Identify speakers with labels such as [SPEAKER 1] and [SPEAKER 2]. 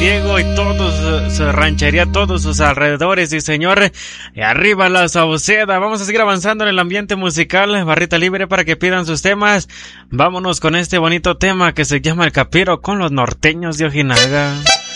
[SPEAKER 1] Diego y todos su ranchería, todos sus alrededores, y señor, y arriba la Sauceda. Vamos a seguir avanzando en el ambiente musical, barrita libre para que pidan sus temas. Vámonos con este bonito tema que se llama El Capiro con los norteños de Ojinaga.